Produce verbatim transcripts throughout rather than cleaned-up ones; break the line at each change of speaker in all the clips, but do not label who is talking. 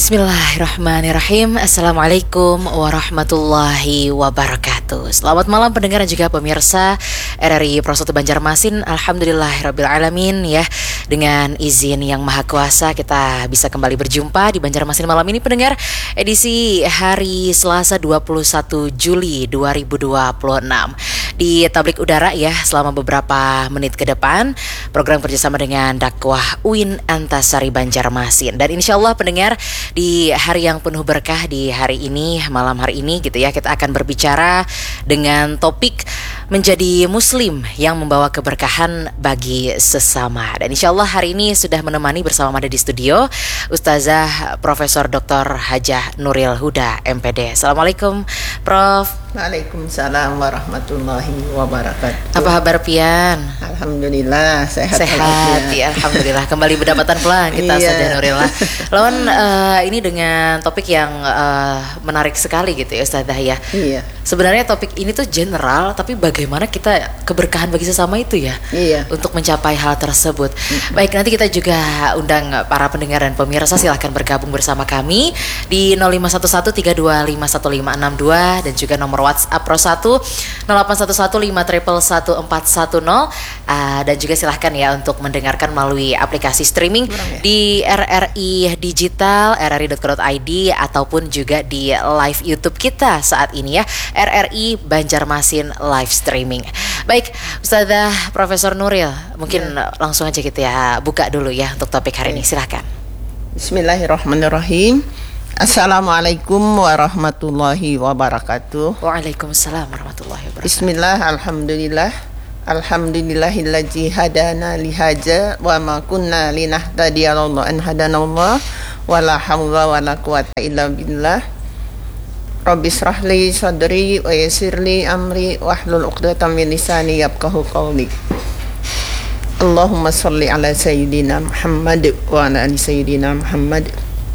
Bismillahirrahmanirrahim. Assalamualaikum warahmatullahi wabarakatuh. Selamat malam pendengar dan juga pemirsa R R I Pro satu Banjarmasin. Alhamdulillahirrabbilalamin ya. Dengan izin yang maha kuasa kita bisa kembali berjumpa di Banjarmasin malam ini pendengar. Edisi hari Selasa dua puluh satu Juli dua ribu dua puluh enam. Di tablik udara ya selama beberapa menit ke depan. Program kerjasama dengan dakwah U I N Antasari Banjarmasin. Dan insya Allah pendengar, di hari yang penuh berkah di hari ini, malam hari ini gitu ya, kita akan berbicara dengan topik menjadi muslim yang membawa keberkahan bagi sesama. Dan insya Allah hari ini sudah menemani bersama Mada di studio Ustazah Profesor Doktor Hajah Nuril Huda M P D. Assalamualaikum Prof.
Waalaikumsalam warahmatullahi wabarakatuh.
Apa kabar Pian?
Alhamdulillah sehat.
Sehat ya, alhamdulillah. Kembali berdapatan pulang kita
Iya.
Ustazah Nuril. Lawan uh, ini dengan topik yang uh, menarik sekali gitu ya Ustazah ya.
Iya.
Sebenarnya topik ini tuh general, tapi bagaimana kita keberkahan bagi sesama itu ya,
Iya.
untuk mencapai hal tersebut. Mm-hmm. Baik, nanti kita juga undang para pendengar dan pemirsa, silahkan bergabung bersama kami di nol lima satu satu tiga dua lima satu lima enam dua dan juga nomor WhatsApp Pro satu nol delapan satu satu lima satu satu empat satu nol, uh, dan juga silahkan ya untuk mendengarkan melalui aplikasi streaming
ya?
di R R I Digital, r r i dot co dot i d ataupun juga di live YouTube kita saat ini ya, R R I Banjarmasin live streaming. Baik, Ustazah Profesor Nuril, mungkin ya. langsung aja gitu ya, buka dulu ya untuk topik hari ya. ini, silakan.
Bismillahirrahmanirrahim. Assalamualaikum warahmatullahi wabarakatuh.
Waalaikumsalam warahmatullahi wabarakatuh.
Bismillah, alhamdulillah. Alhamdulillahilladzi hadana lihaja wa ma kunna linahtadiya laula an hadanallah wa la haula wa la quwata illa billah. Rabbi shrahli sadri wa yassirli amri wahlul 'uqdatam min lisani yafqahu qawli. Allahumma shalli ala sayyidina Muhammad wa ala ali sayyidina Muhammad.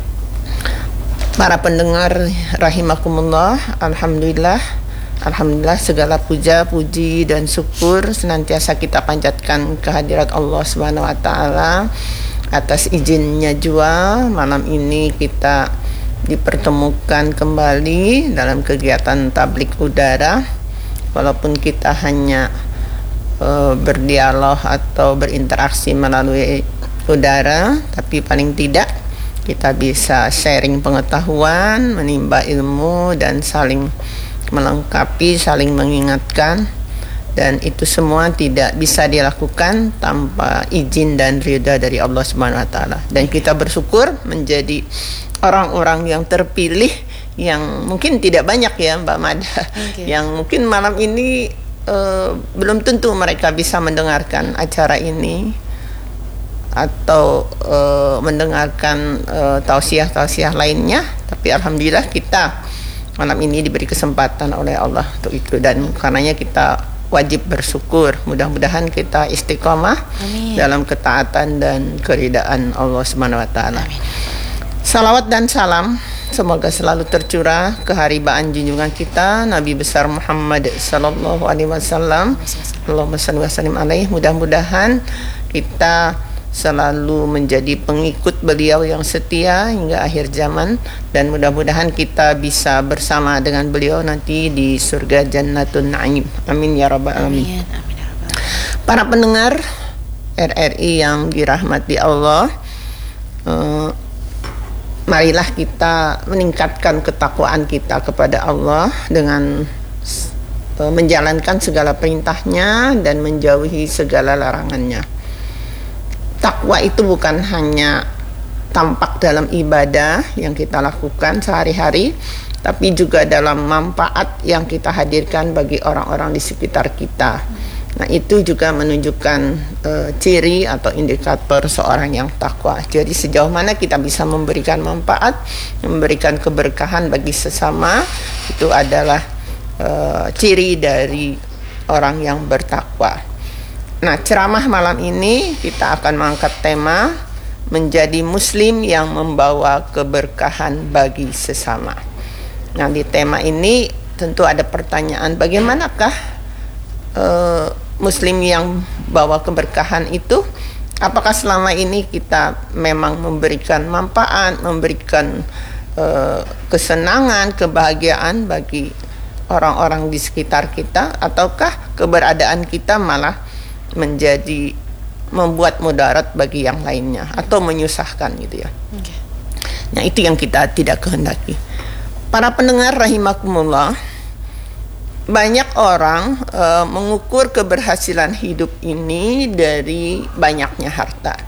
Para pendengar rahimakumullah, alhamdulillah, alhamdulillah segala puja, puji dan syukur senantiasa kita panjatkan kehadirat Allah Subhanahu wa taala. Atas izinnya jua malam ini kita dipertemukan kembali dalam kegiatan tablik udara. Walaupun kita hanya uh, berdialog atau berinteraksi melalui udara, tapi paling tidak kita bisa sharing pengetahuan, menimba ilmu, dan saling melengkapi, saling mengingatkan. Dan itu semua tidak bisa dilakukan tanpa izin dan ridha dari Allah Subhanahu wa taala. Dan kita bersyukur menjadi orang-orang yang terpilih, yang mungkin tidak banyak ya Mbak Mada, okay. yang mungkin malam ini uh, belum tentu mereka bisa mendengarkan acara ini atau uh, mendengarkan uh, tausiah-tausiah lainnya, tapi alhamdulillah kita malam ini diberi kesempatan oleh Allah untuk itu, dan karenanya kita wajib bersyukur. Mudah-mudahan kita istiqomah Amin. dalam ketaatan dan keridaan Allah Subhanahu wa taala. Salawat dan salam semoga selalu tercurah keharibaan junjungan kita Nabi besar Muhammad sallallahu alaihi wasallam. Allahumma shalli wa sallim alaihi. Mudah-mudahan kita selalu menjadi pengikut beliau yang setia hingga akhir zaman, dan mudah-mudahan kita bisa bersama dengan beliau nanti di surga Jannatun Na'im. Amin ya rabbal alamin. Para pendengar R R I yang dirahmati Allah, uh, marilah kita meningkatkan ketakwaan kita kepada Allah dengan uh, menjalankan segala perintahnya dan menjauhi segala larangannya. Takwa itu bukan hanya tampak dalam ibadah yang kita lakukan sehari-hari, tapi juga dalam manfaat yang kita hadirkan bagi orang-orang di sekitar kita. Nah, itu juga menunjukkan e, ciri atau indikator seorang yang takwa. Jadi sejauh mana kita bisa memberikan manfaat, memberikan keberkahan bagi sesama, itu adalah e, ciri dari orang yang bertakwa. Nah, ceramah malam ini kita akan mengangkat tema menjadi muslim yang membawa keberkahan bagi sesama. Nah, di tema ini tentu ada pertanyaan, bagaimanakah uh, muslim yang bawa keberkahan itu? Apakah selama ini kita memang memberikan manfaat, memberikan uh, kesenangan, kebahagiaan bagi orang-orang di sekitar kita, ataukah keberadaan kita malah menjadi membuat mudarat bagi yang lainnya atau menyusahkan gitu ya. Okay. Nah, itu yang kita tidak kehendaki. Para pendengar rahimakumullah, banyak orang uh, mengukur keberhasilan hidup ini dari banyaknya harta,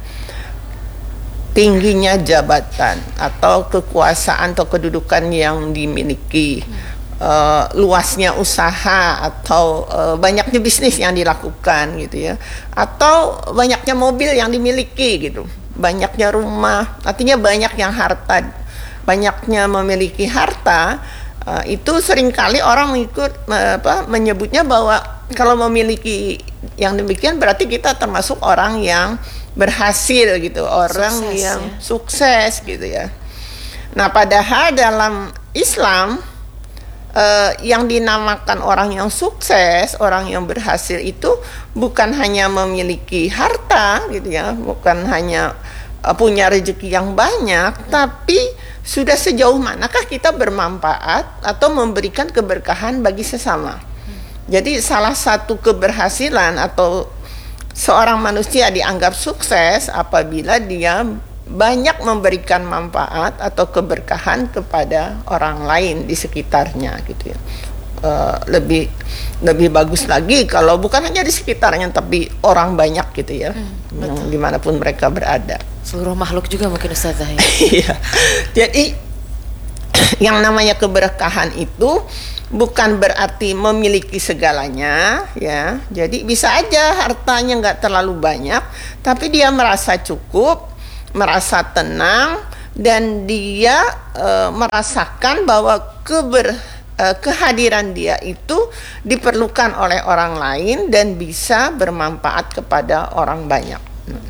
tingginya jabatan atau kekuasaan atau kedudukan yang dimiliki, uh, luasnya usaha atau uh, banyaknya bisnis yang dilakukan gitu ya, atau banyaknya mobil yang dimiliki gitu, banyaknya rumah, artinya banyak yang harta, banyaknya memiliki harta. Uh, itu seringkali orang mengikut uh, apa, menyebutnya bahwa kalau memiliki yang demikian berarti kita termasuk orang yang berhasil gitu, orang sukses, yang ya. sukses gitu ya. Nah, padahal dalam Islam uh, yang dinamakan orang yang sukses, orang yang berhasil itu bukan hanya memiliki harta gitu ya, bukan hanya uh, punya rezeki yang banyak, hmm. tapi sudah sejauh manakah kita bermanfaat atau memberikan keberkahan bagi sesama. Hmm. Jadi salah satu keberhasilan atau seorang manusia dianggap sukses apabila dia banyak memberikan manfaat atau keberkahan kepada orang lain di sekitarnya gitu ya. Uh, lebih lebih bagus lagi kalau bukan hanya di sekitarnya tapi orang banyak gitu ya, hmm, yang dimanapun mereka berada.
Seluruh makhluk juga mungkin Ustazah ya.
Iya. Jadi yang namanya keberkahan itu bukan berarti memiliki segalanya ya. Jadi bisa aja hartanya nggak terlalu banyak, tapi dia merasa cukup, merasa tenang, dan dia e, merasakan bahwa keber e, kehadiran dia itu diperlukan oleh orang lain dan bisa bermanfaat kepada orang banyak.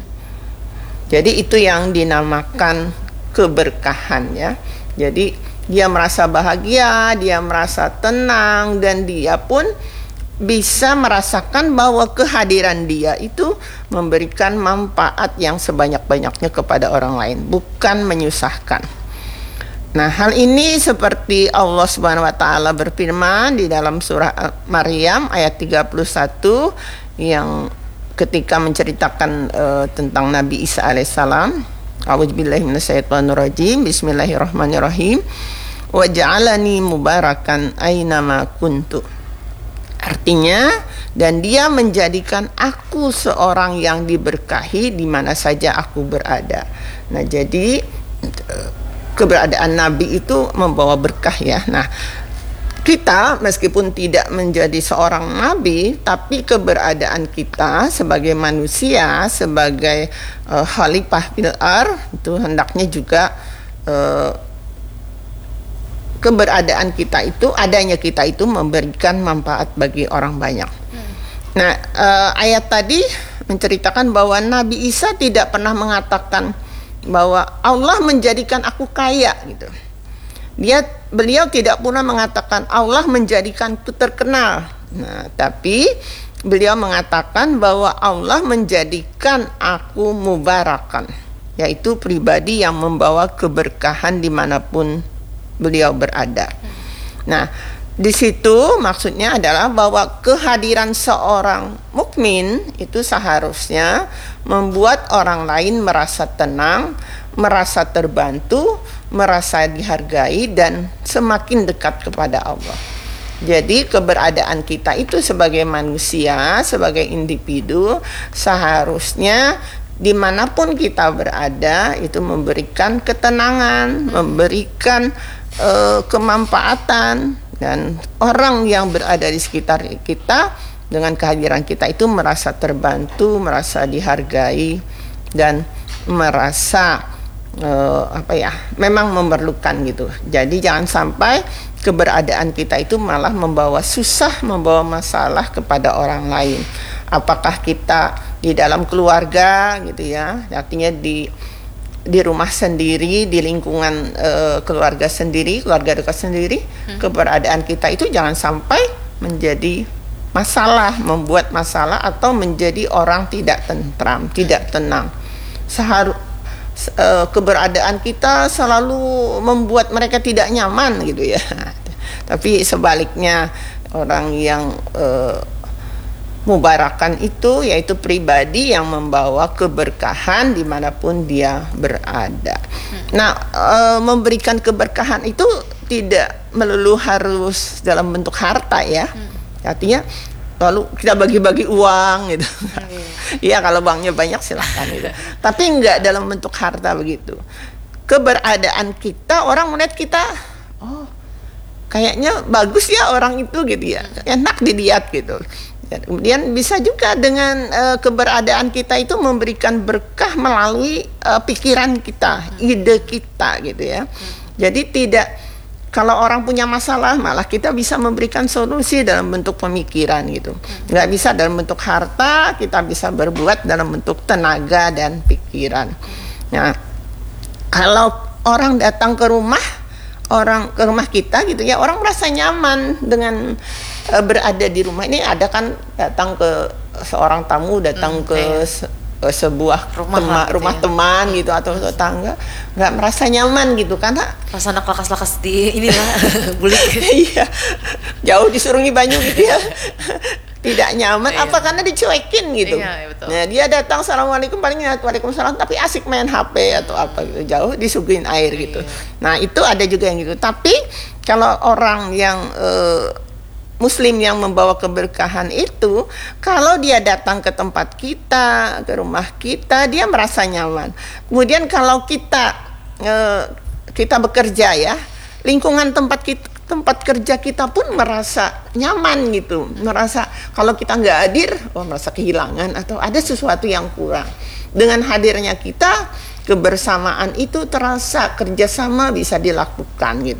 Jadi itu yang dinamakan keberkahan ya. Jadi dia merasa bahagia, dia merasa tenang, dan dia pun bisa merasakan bahwa kehadiran dia itu memberikan manfaat yang sebanyak-banyaknya kepada orang lain, bukan menyusahkan. Nah, hal ini seperti Allah Subhanahu wa taala berfirman di dalam surah Maryam ayat tiga puluh satu yang ketika menceritakan uh, tentang Nabi Isa alaihissalam. A'udzubillahi minasyaitonirrajim. Bismillahirrahmanirrahim. Wa ja'alani mubarakan ainama kuntu. Artinya, dan dia menjadikan aku seorang yang diberkahi di mana saja aku berada. Nah, jadi keberadaan Nabi itu membawa berkah ya. Nah, kita meskipun tidak menjadi seorang nabi, tapi keberadaan kita sebagai manusia, sebagai uh, khalifah fil ardh itu hendaknya juga uh, keberadaan kita itu, adanya kita itu memberikan manfaat bagi orang banyak. Hmm. Nah, uh, ayat tadi menceritakan bahwa Nabi Isa tidak pernah mengatakan bahwa Allah menjadikan aku kaya gitu. Dia beliau tidak pernah mengatakan Allah menjadikanku terkenal. Nah, tapi beliau mengatakan bahwa Allah menjadikan aku mubarakan, yaitu pribadi yang membawa keberkahan dimanapun beliau berada. Nah, di situ maksudnya adalah bahwa kehadiran seorang mukmin itu seharusnya membuat orang lain merasa tenang, merasa terbantu, merasa dihargai, dan semakin dekat kepada Allah. Jadi keberadaan kita itu sebagai manusia, sebagai individu, seharusnya dimanapun kita berada itu memberikan ketenangan, memberikan uh, kemanfaatan, dan orang yang berada di sekitar kita dengan kehadiran kita itu merasa terbantu, merasa dihargai, dan merasa Uh, apa ya, memang memerlukan gitu. Jadi jangan sampai keberadaan kita itu malah membawa susah, membawa masalah kepada orang lain. Apakah kita di dalam keluarga gitu ya, artinya di di rumah sendiri, di lingkungan uh, keluarga sendiri, keluarga dekat sendiri, hmm. keberadaan kita itu jangan sampai menjadi masalah, membuat masalah atau menjadi orang tidak tentram, tidak tenang. seharu uh, keberadaan kita selalu membuat mereka tidak nyaman gitu ya. Tapi sebaliknya, orang yang uh, mubarakan itu yaitu pribadi yang membawa keberkahan dimanapun dia berada. Hmm. Nah, e, memberikan keberkahan itu tidak melulu harus dalam bentuk harta ya. Hmm. Artinya lalu kita bagi-bagi uang gitu. Iya, hmm. kalau banknya banyak silahkan gitu. Tapi enggak dalam bentuk harta begitu. Keberadaan kita, orang melihat kita, oh kayaknya bagus ya orang itu gitu ya, enak dilihat gitu. Dan kemudian bisa juga dengan uh, keberadaan kita itu memberikan berkah melalui uh, pikiran kita, ide kita gitu ya. Jadi tidak, kalau orang punya masalah malah kita bisa memberikan solusi dalam bentuk pemikiran gitu. Nggak bisa dalam bentuk harta, kita bisa berbuat dalam bentuk tenaga dan pikiran. Nah, kalau orang datang ke rumah, orang ke rumah kita gitu ya, orang merasa nyaman dengan uh, berada di rumah. Ini ada kan datang ke seorang tamu, datang hmm, ke se uh, sebuah rumah, tema, gitu rumah ya. teman gitu atau tetangga, nggak merasa nyaman gitu karena
rasa anak lakas-lakas di inilah bulik.
Iya, jauh disuruh banyu gitu ya. Tidak nyaman, iya. apa karena dicuekin gitu. Iya, betul. Nah, dia datang assalamualaikum, paling waalaikumsalam, tapi asik main H P atau apa gitu, jauh disuguhin air iya. gitu. Nah, itu ada juga yang gitu. Tapi kalau orang yang uh, Muslim yang membawa keberkahan itu, kalau dia datang ke tempat kita, ke rumah kita, dia merasa nyaman. Kemudian kalau kita uh, kita bekerja ya, lingkungan tempat kita, tempat kerja kita pun merasa nyaman gitu, merasa kalau kita nggak hadir, oh merasa kehilangan atau ada sesuatu yang kurang. Dengan hadirnya kita, kebersamaan itu terasa, kerjasama bisa dilakukan gitu.